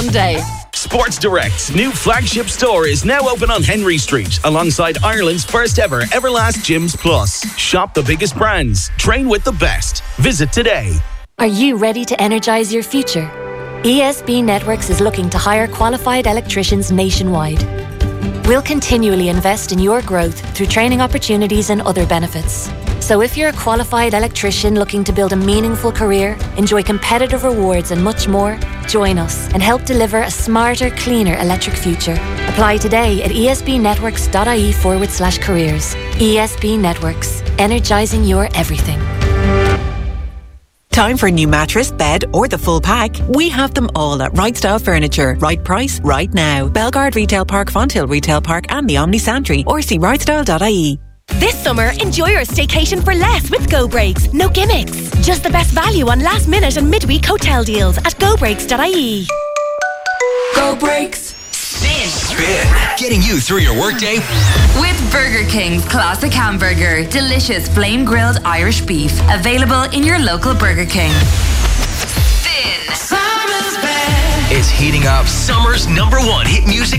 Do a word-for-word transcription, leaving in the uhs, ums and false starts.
Sunday. Sports Direct's new flagship store is now open on Henry Street, alongside Ireland's first ever Everlast Gyms Plus. Shop the biggest brands, train with the best. Visit today. Are you ready to energise your future? E S B Networks is looking to hire qualified electricians nationwide. We'll continually invest in your growth through training opportunities and other benefits. So if you're a qualified electrician looking to build a meaningful career, enjoy competitive rewards and much more, join us and help deliver a smarter, cleaner electric future. Apply today at esbnetworks.ie forward slash careers. E S B Networks, energising your everything. Time for a new mattress, bed or the full pack? We have them all at Right Style Furniture. Right price, right now. Belgard Retail Park, Fonthill Retail Park and the Omni Santry, or see right style dot I E. This summer, enjoy your staycation for less with Go Breaks. No gimmicks. Just the best value on last minute and midweek hotel deals at go breaks dot I E. Go Breaks. Spin. Spin. Getting you through your workday. With Burger King's Classic Hamburger. Delicious flame grilled Irish beef. Available in your local Burger King. Spin. It's heating up. Summer's number one hit music